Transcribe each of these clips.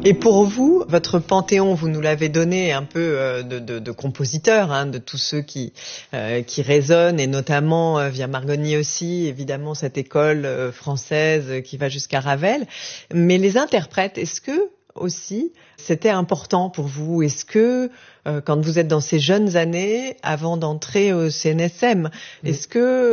Et pour vous, votre panthéon, vous nous l'avez donné un peu de compositeurs, hein, de tous ceux qui résonnent, et notamment via Margoni aussi, évidemment cette école française qui va jusqu'à Ravel. Mais les interprètes, est-ce que aussi c'était important pour vous? Est-ce que quand vous êtes dans ces jeunes années, avant d'entrer au CNSM, est-ce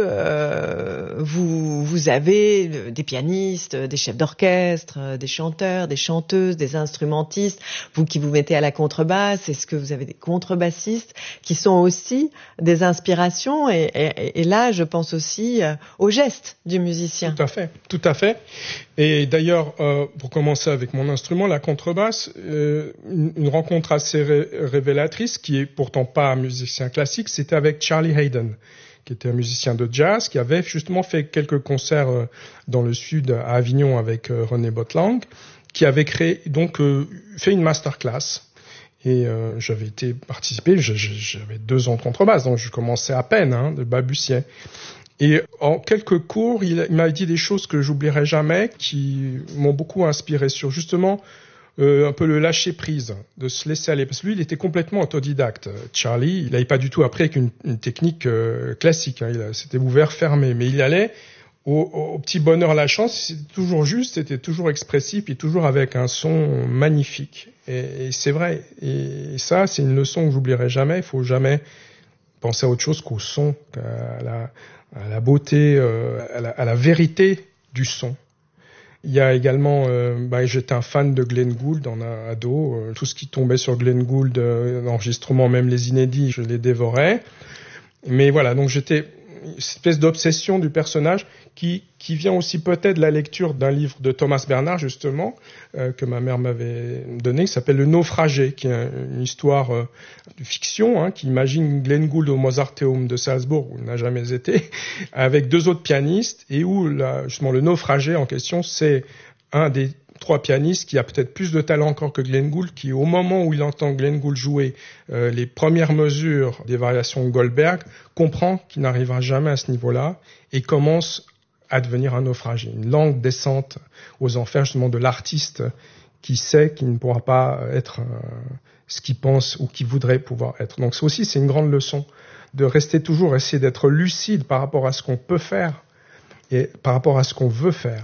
que vous avez des pianistes, des chefs d'orchestre, des chanteurs, des chanteuses, des instrumentistes, vous qui vous mettez à la contrebasse, est-ce que vous avez des contrebassistes qui sont aussi des inspirations et là, je pense aussi au geste du musicien. Tout à fait. Et d'ailleurs, pour commencer avec mon instrument, la contrebasse, une rencontre assez révélatrice, qui est pourtant pas un musicien classique, c'était avec Charlie Haydn, qui était un musicien de jazz, qui avait justement fait quelques concerts dans le sud, à Avignon, avec René Botlang, qui avait créé, donc, fait une masterclass. Et j'avais été participer, j'avais 2 ans de contrebasse, donc je commençais à peine, de balbutier. Et en quelques cours, il m'a dit des choses que j'oublierai jamais, qui m'ont beaucoup inspiré sur justement un peu le lâcher prise, de se laisser aller. Parce que lui, il était complètement autodidacte. Charlie, il n'avait pas du tout appris avec une technique classique. C'était ouvert, fermé. Mais il allait au petit bonheur, la chance. C'était toujours juste, c'était toujours expressif, et toujours avec un son magnifique. Et c'est vrai. Et ça, c'est une leçon que j'oublierai jamais. Il faut jamais penser à autre chose qu'au son, à la beauté, à la vérité du son. Il y a également, j'étais un fan de Glenn Gould en ado. Tout ce qui tombait sur Glenn Gould, l'enregistrement, même les inédits, je les dévorais. Mais voilà, donc j'étais une espèce d'obsession du personnage qui vient aussi peut-être de la lecture d'un livre de Thomas Bernhard, justement, que ma mère m'avait donné, qui s'appelle Le Naufragé, qui est une histoire de fiction, qui imagine Glenn Gould au Mozarteum de Salzbourg, où il n'a jamais été, avec 2 autres pianistes, et où justement le naufragé en question, c'est un des 3 pianistes qui a peut-être plus de talent encore que Glenn Gould, qui au moment où il entend Glenn Gould jouer les premières mesures des variations Goldberg, comprend qu'il n'arrivera jamais à ce niveau-là, et commence à devenir un naufragé, une lente descente aux enfers justement de l'artiste qui sait qu'il ne pourra pas être ce qu'il pense ou qu'il voudrait pouvoir être. Donc c'est une grande leçon de rester toujours, essayer d'être lucide par rapport à ce qu'on peut faire et par rapport à ce qu'on veut faire.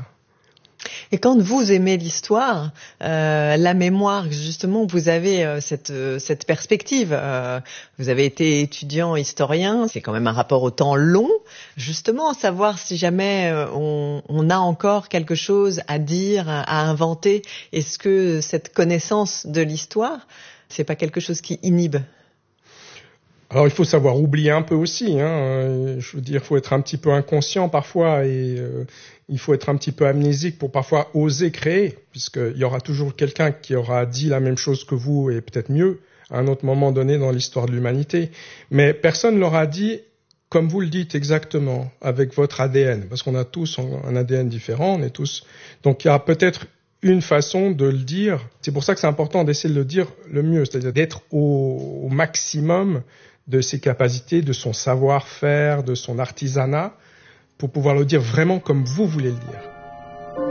Et quand vous aimez l'histoire, la mémoire, justement, vous avez cette perspective. Vous avez été étudiant, historien, c'est quand même un rapport au temps long. Justement, savoir si jamais on a encore quelque chose à dire, à inventer, est-ce que cette connaissance de l'histoire, c'est pas quelque chose qui inhibe ? Alors il faut savoir oublier un peu aussi, je veux dire, il faut être un petit peu inconscient parfois et il faut être un petit peu amnésique pour parfois oser créer, puisqu'il y aura toujours quelqu'un qui aura dit la même chose que vous et peut-être mieux à un autre moment donné dans l'histoire de l'humanité. Mais personne ne l'aura dit comme vous le dites exactement, avec votre ADN, parce qu'on a tous un ADN différent, on est tous... Donc il y a peut-être une façon de le dire. C'est pour ça que c'est important d'essayer de le dire le mieux, c'est-à-dire d'être au maximum de ses capacités, de son savoir-faire, de son artisanat, pour pouvoir le dire vraiment comme vous voulez le dire.